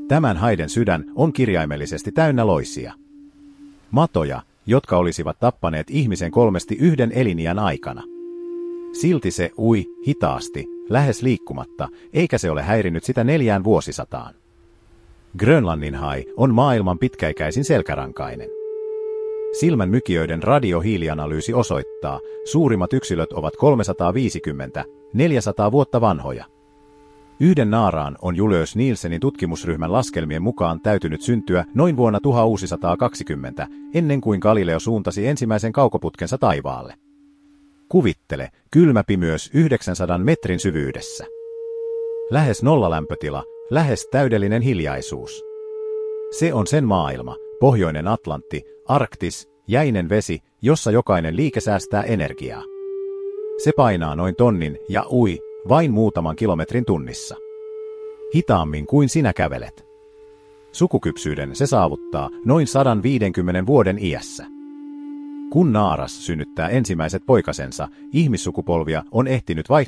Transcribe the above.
Tämän haiden sydän on kirjaimellisesti täynnä loisia. Matoja, jotka olisivat tappaneet ihmisen 3 yhden eliniän aikana. Silti se ui hitaasti, lähes liikkumatta, eikä se ole häirinnyt sitä 4 vuosisataan. Grönlannin hai on maailman pitkäikäisin selkärankainen. Silmänmykijöiden radiohiilianalyysi osoittaa, suurimmat yksilöt ovat 350–400 vuotta vanhoja. Yhden naaraan on Julius Nielsenin tutkimusryhmän laskelmien mukaan täytynyt syntyä noin vuonna 1620, ennen kuin Galileo suuntasi ensimmäisen kaukoputkensa taivaalle. Kuvittele, kylmä pimeys 900 metrin syvyydessä. Lähes nollalämpötila, lähes täydellinen hiljaisuus. Se on sen maailma, pohjoinen Atlantti, Arktis, jäinen vesi, jossa jokainen liike säästää energiaa. Se painaa noin tonnin ja ui vain muutaman kilometrin tunnissa. Hitaammin kuin sinä kävelet. Sukukypsyyden se saavuttaa noin 150 vuoden iässä. Kun naaras synnyttää ensimmäiset poikasensa, ihmissukupolvia on ehtinyt vaihtua